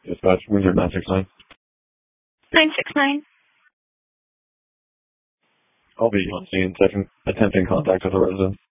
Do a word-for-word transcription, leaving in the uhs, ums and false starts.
Dispatch, Windsor nine six nine. nine six nine. I'll be on scene, attempting contact with the resident.